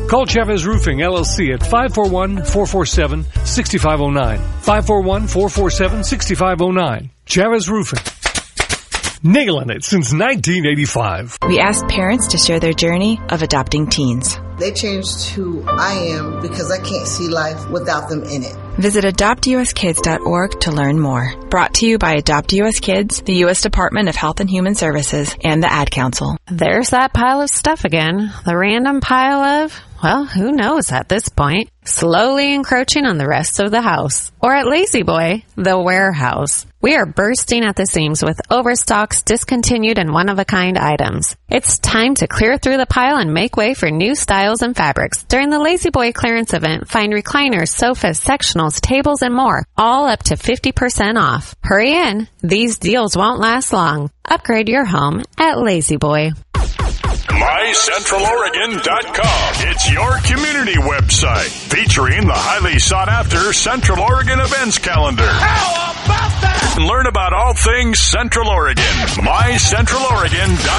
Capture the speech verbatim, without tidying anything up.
Call Chavez Roofing, L L C at five four one, four four seven, six five zero nine. five four one, four four seven, six five zero nine. Chavez Roofing. Nailing it since nineteen eighty-five. We asked parents to share their journey of adopting teens. They changed who I am because I can't see life without them in it. Visit adopt u s kids dot org to learn more. Brought to you by Adopt U S Kids, the U S Department of Health and Human Services, and the Ad Council. There's that pile of stuff again. The random pile of, well, who knows at this point, slowly encroaching on the rest of the house. Or at Lazy Boy, the warehouse. We are bursting at the seams with overstocks, discontinued, and one-of-a-kind items. It's time to clear through the pile and make way for new styles and fabrics. During the Lazy Boy clearance event, find recliners, sofas, sectionals, tables, and more, all up to fifty percent off. Hurry in. These deals won't last long. Upgrade your home at Lazy Boy. my central oregon dot com. It's your community website featuring the highly sought-after Central Oregon events calendar. How about that? Learn about all things Central Oregon. my central oregon dot com.